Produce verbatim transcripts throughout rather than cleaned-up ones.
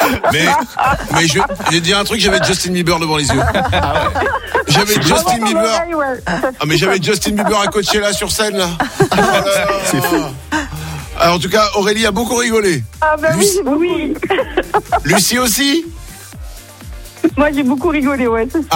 Mais, mais je, je vais te dire un truc, j'avais Justin Bieber devant les yeux. Ah ouais. J'avais Justin Bieber. Oreille, ouais. Ah mais j'avais Justin Bieber à Coachella sur scène là. C'est fou. Alors, en tout cas, Aurélie a beaucoup rigolé. Ah bah Lucie, oui, oui. Lucie aussi. Moi j'ai beaucoup rigolé, ouais, c'est sûr.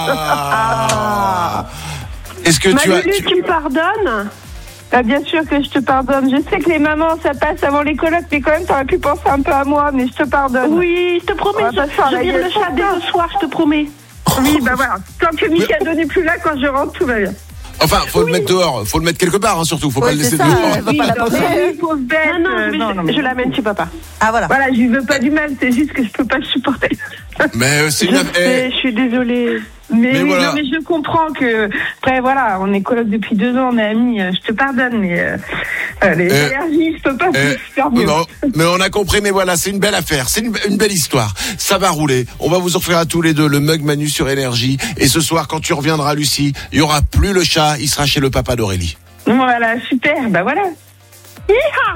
Ah. Est-ce que tu as... Manu, tu... tu me pardonnes? Ah, bien sûr que je te pardonne. Je sais que les mamans, ça passe avant les colocs, mais quand même, t'aurais pu penser un peu à moi, mais je te pardonne. Oui, je te promets, je, je vire le chat dès le soir, je te promets. Oui, bah voilà. Tant que Mikado n'est plus là, quand je rentre, tout va bien. Enfin, faut oui. le mettre dehors, faut le mettre quelque part, hein, surtout, faut oui, pas le laisser ça, dehors. Elle va oui, pas la poser. Pauvre bête. Non, non, je, non, non, je, je l'amène chez papa. Ah voilà. Voilà, je lui veux pas du mal, c'est juste que je peux pas le supporter. Mais c'est une... Je, sais, je suis désolée. Mais, mais oui, voilà. Non, mais je comprends que, après, voilà, on est coloc depuis deux ans, on est amis, je te pardonne, mais euh, les euh, allergies, je peux pas euh, faire mieux. Non, mais on a compris, mais voilà, c'est une belle affaire, c'est une, une belle histoire. Ça va rouler. On va vous offrir à tous les deux le mug Manu sur Énergie. Et ce soir, quand tu reviendras, Lucie, il y aura plus le chat, il sera chez le papa d'Aurélie. Voilà, super, bah voilà. Hi-ha!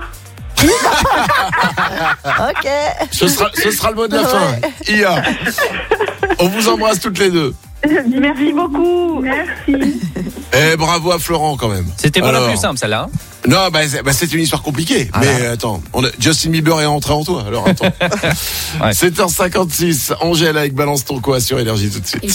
Ok. Ce sera, ce sera le mot de la fin. Ouais. I A. On vous embrasse toutes les deux. Merci beaucoup. Merci. Et bravo à Florent quand même. C'était pas Alors, la plus simple celle-là. Hein non, bah, c'est, bah, c'est une histoire compliquée. Ah mais là. attends, on a, Justin Bieber est rentré en toi. Alors attends. Ouais. sept heures cinquante-six, Angèle avec Balance ton quoi sur Énergie tout de suite.